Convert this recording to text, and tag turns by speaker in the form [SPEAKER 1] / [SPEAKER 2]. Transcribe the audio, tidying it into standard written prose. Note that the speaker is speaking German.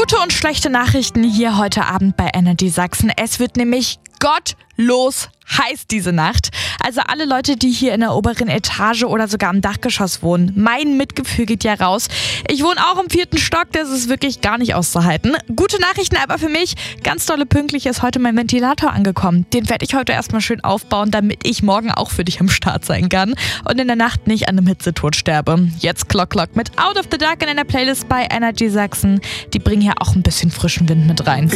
[SPEAKER 1] Gute und schlechte Nachrichten hier heute Abend bei Energy Sachsen. Es wird nämlich gottlos heiß diese Nacht. Also alle Leute, die hier in der oberen Etage oder sogar am Dachgeschoss wohnen, mein Mitgefühl geht ja raus. Ich wohne auch im 4. Stock, das ist wirklich gar nicht auszuhalten. Gute Nachrichten aber für mich, ganz dolle pünktlich ist heute mein Ventilator angekommen. Den werde ich heute erstmal schön aufbauen, damit ich morgen auch für dich am Start sein kann und in der Nacht nicht an einem Hitzetod sterbe. Jetzt Clock Clock mit Out of the Dark in einer Playlist bei Energy Sachsen. Die bringen hier auch ein bisschen frischen Wind mit rein.